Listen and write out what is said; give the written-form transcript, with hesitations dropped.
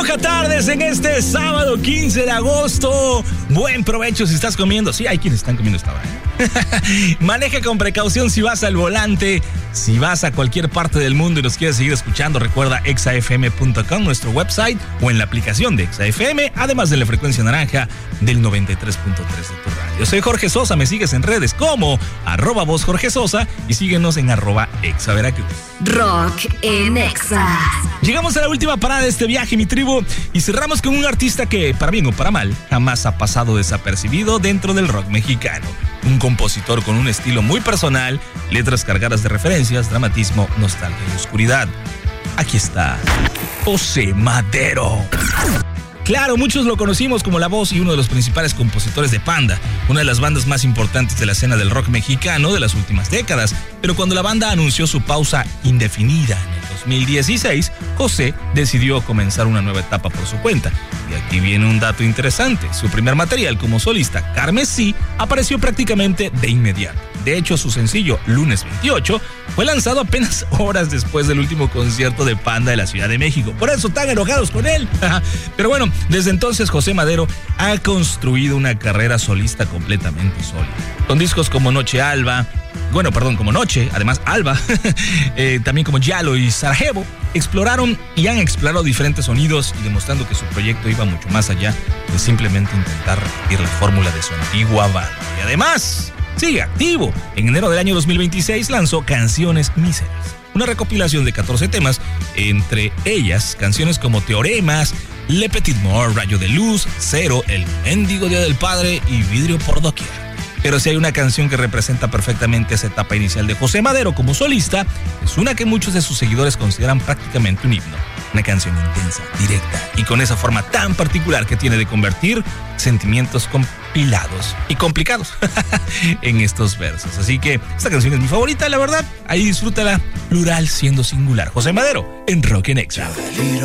Aloha tardes en este sábado 15 de agosto. Buen provecho si estás comiendo. Sí, hay quienes están comiendo esta hora. Maneja con precaución si vas al volante. Si vas a cualquier parte del mundo y nos quieres seguir escuchando, recuerda exafm.com, nuestro website, o en la aplicación de ExaFM, además de la frecuencia naranja del 93.3 de tu radio. Soy Jorge Sosa, me sigues en redes como @vozjorgesosa y síguenos en @exaveracruz. Rock en Exa. Llegamos a la última parada de este viaje, mi tribu, y cerramos con un artista que, para bien o para mal, jamás ha pasado desapercibido dentro del rock mexicano. Un compositor con un estilo muy personal, letras cargadas de referencias, dramatismo, nostalgia y oscuridad. Aquí está José Madero. Claro, muchos lo conocimos como la voz y uno de los principales compositores de Panda, una de las bandas más importantes de la escena del rock mexicano de las últimas décadas. Pero cuando la banda anunció su pausa indefinida en el 2016, José decidió comenzar una nueva etapa por su cuenta. Y aquí viene un dato interesante. Su primer material como solista, Carmesí, apareció prácticamente de inmediato. De hecho, su sencillo, Lunes 28, fue lanzado apenas horas después del último concierto de Panda de la Ciudad de México. Por eso están enojados con él. Pero bueno, desde entonces José Madero ha construido una carrera solista completamente sólida. Con discos como Noche, además Alba, también como Yalo y Sarajevo, exploraron y han explorado diferentes sonidos y demostrando que su proyecto iba mucho más allá de simplemente intentar repetir la fórmula de su antigua banda. Y además, sigue activo. En enero del año 2026 lanzó Canciones Míseras, una recopilación de 14 temas, entre ellas canciones como Teoremas, Le Petit Mort, Rayo de Luz, Cero, El Mendigo Día del Padre y Vidrio por Doquier. Pero si hay una canción que representa perfectamente esa etapa inicial de José Madero como solista, es una que muchos de sus seguidores consideran prácticamente un himno. Una canción intensa, directa y con esa forma tan particular que tiene de convertir sentimientos compilados y complicados en estos versos. Así que esta canción es mi favorita, la verdad. Ahí disfrútala, plural siendo singular. José Madero en Rock en Exa.